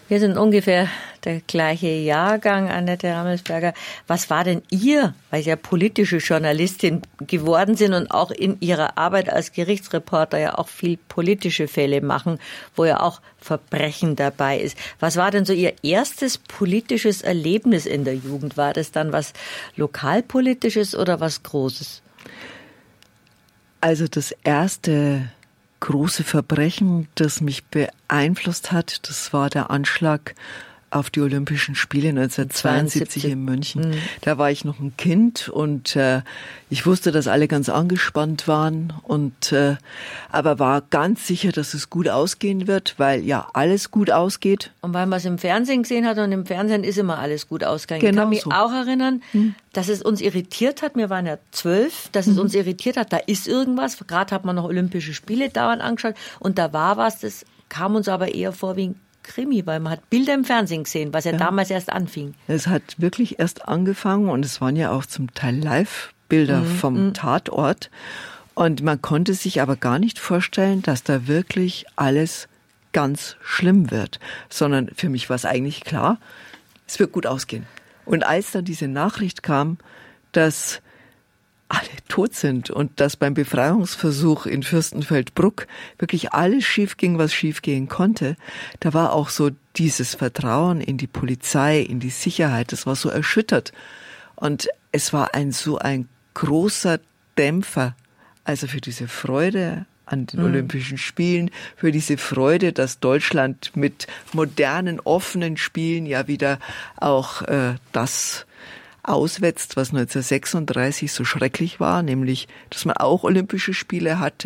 Wir sind ungefähr der gleiche Jahrgang, Annette Rammelsberger. Was war denn weil Sie ja politische Journalistin geworden sind und auch in Ihrer Arbeit als Gerichtsreporter ja auch viel politische Fälle machen, wo ja auch Verbrechen dabei ist. Was war denn so Ihr erstes politisches Erlebnis in der Jugend? War das dann was Lokalpolitisches oder was Großes? Also das erste große Verbrechen, das mich beeinflusst hat, das war der Anschlag auf die Olympischen Spiele 1972 in München. Da war ich noch ein Kind und ich wusste, dass alle ganz angespannt waren und aber war ganz sicher, dass es gut ausgehen wird, weil ja alles gut ausgeht. Und weil man es im Fernsehen gesehen hat und im Fernsehen ist immer alles gut ausgegangen. Genau, ich kann mich so auch erinnern, dass es uns irritiert hat, wir waren ja 12, dass es uns irritiert hat, da ist irgendwas. Gerade hat man noch Olympische Spiele dauernd angeschaut und da war was, das kam uns aber eher vor wie ein Krimi, weil man hat Bilder im Fernsehen gesehen, was ja damals erst anfing. Es hat wirklich erst angefangen und es waren ja auch zum Teil Live-Bilder vom Tatort. Und man konnte sich aber gar nicht vorstellen, dass da wirklich alles ganz schlimm wird. Sondern für mich war es eigentlich klar, es wird gut ausgehen. Und als dann diese Nachricht kam, dass alle tot sind und dass beim Befreiungsversuch in Fürstenfeldbruck wirklich alles schief ging, was schief gehen konnte, da war auch so dieses Vertrauen in die Polizei, in die Sicherheit, das war so erschüttert. Und es war so ein großer Dämpfer, also für diese Freude an den Olympischen Spielen, für diese Freude, dass Deutschland mit modernen, offenen Spielen ja wieder auch das auswetzt, was 1936 so schrecklich war, nämlich, dass man auch Olympische Spiele hatte,